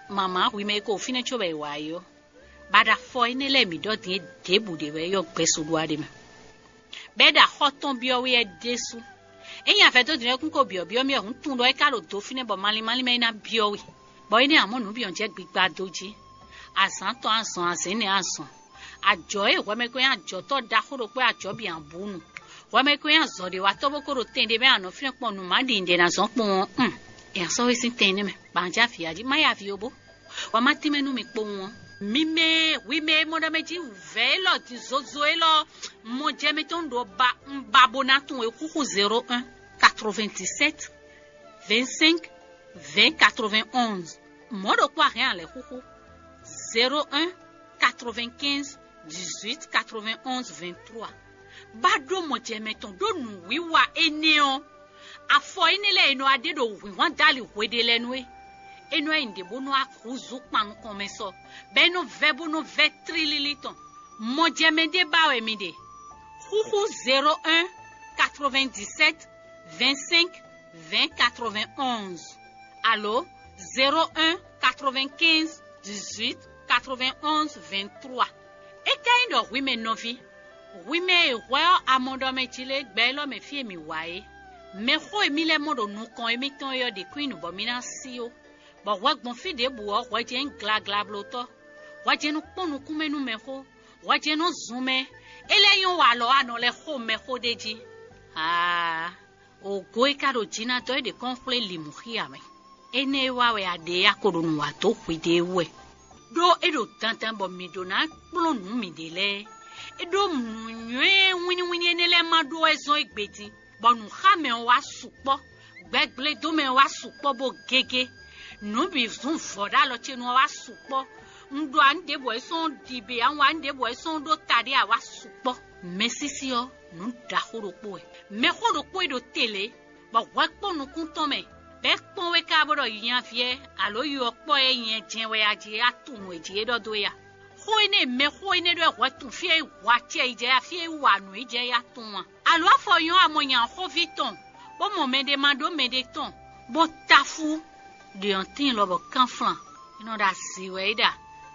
mama we me ko fine chobe wa yo bada fo ine le mi do tin debu de we yo gbesu do ade me beda hoton bi o we desu eyan fe to dire kun ko bi o mi ohun tun lo e ka lo do fine bo mali me na bi o we bo ine amonu bi on je gbigba doji asan to asan asin ni asan ajo e we me ko yan ajo to da koro pe ajo bi an bunu we me ko yan zo de wa to bo koro tende be anu fine ponu ma di inde na so pon e aso we sin tende me banja fi aji ma ya fi obo wa ma ti menu mi po won mime we me mo da meji velo ti zozo elo mo je me ton do ba mbabona tun e kuku 01 97 25 20 91 mo do kwa rien le kuku 01 95 18 91 23 bado mo je me ton do nu wiwa eneo afo inile eno ade do wi wan dali wede lenu e eno inde bono akuzu pan komeso beno vebo no vetri liliton mo je me de bawe mi de kuku 01 97 25 20 91 allo 01 95 18 91 23 e kind of women novi women well amondo me chile gbelo me fie mi wae me ho emi le modo nu kon emi ton yo de queen bo mi na si o bo wa gbon fi de bu o wa je ngla gla bloto wa je nu ponu kumenu me ho wa je nu zume eleyon wa lo ano le ho me ho deji o goi karo jina to de confle limuhia me ene wa we ade akorunu wa to kwide we do edo tantan bo mi do na plonu mi de le edo munwe wini enele mado ezon igbeti bonu khame wa supo gbegble do me wa supo bo gege no bi fun foda lo chenu wa supo ndo ande bo son dibe an wa ande bo son do tade a wa supo mesisi o nu da horopo e me horopo do tele ba wa ponu kun ton me be pon we ka bodo yan fie alo yu opo e yen jenwe aje atun eje dodo ya hoine me hoine do wa tu fie wa tie ije ya fie wa nu ije ya tun alo afoyan amoyan ho viton bo mo me de mando me de ton bo tafu de antin lo bo kanflan ino da siwe da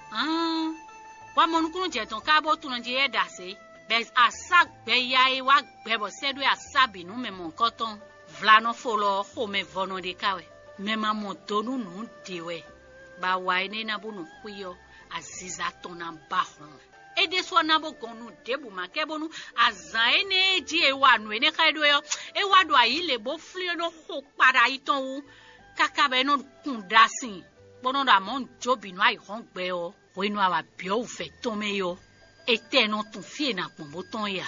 wa mo nkunu je ton ka bo tun je da se be asag be ya e wa gbe bo se do asabi nu me mo nkoton vlano folo ho me vono de kawe me ma mo tonu nu dewe ba wa ine na bunu kuyo aziza tona bahon ede so na bo gonu debu makebonu azan ene ji ewa nu ene kaido yo ewa do ayile bo fli no ho para iton wu kaka be no kun dasin bono da mon jobi no ai hon gbe o wo inu awa bi o fe ton me yo ete no tun fie na pon boton ya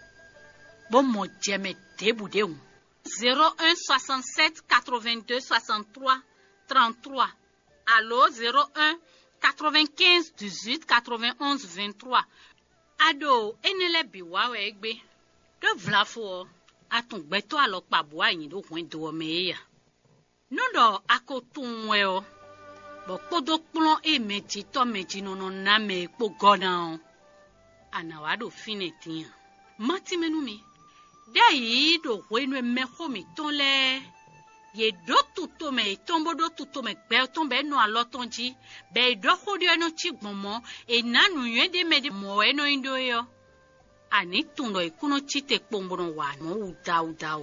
bo mo jeme debu de un 01 67 82 63 33 allo 01 95 18 91 23 ado enele bi wa we gbe do vlafo atun gbe to alopa bo ayin do hun do me ya no do akotun we o bo podo plon e meji to meji no na me po gona anawa do finetin mati menu mi dei do wenu me ho mi ton le ye do tuto me tombo do tuto me gbe tombe no alotonji be do khodio no chigbomo e nanu yede me de mo eno indo yo ani tundo ikuno chite pombono wa no uda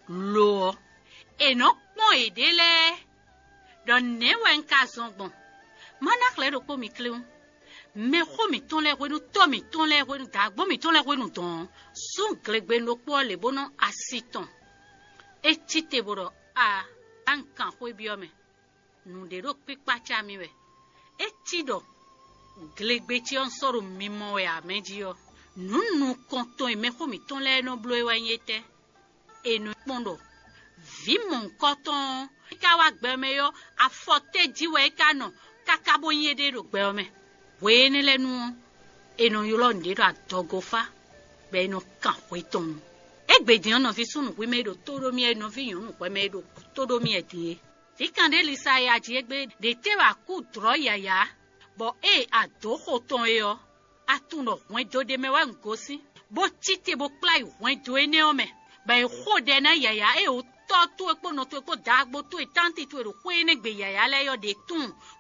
lo e no pon edele don ne wen ka zongbon mana kle do po mi kleun me ho mi ton le wenu to mi ton le wenu dagbo mi ton le wenu ton sun glegbe no po le bono asiton e chite boro ankan ho biome nu de ro pipa cha mi we etido glegbe ti on soro mimo we ameji yo nu konton e me ko mi ton le no blo e wa yete enu pondo vi mon koton ka wa gbe me yo afote jiwe ka no kakabo yede ro gbe me we ni lenu enu yo lo nde ro adogofa be no kan ho ton egbedi ono fi sunu wi medo todo mi eno fi yun pe medo todo mi eti fi kande lisa ya ji egbe de te wa ku tro yaya bo ado ho ton yo atun no wen do de me wa ngosi bo chite bo plai wen do ene o me ba ho de na yaya o to to epo no to epo dagbo to e tanti to ero ko ene gbe yaya le yo de tun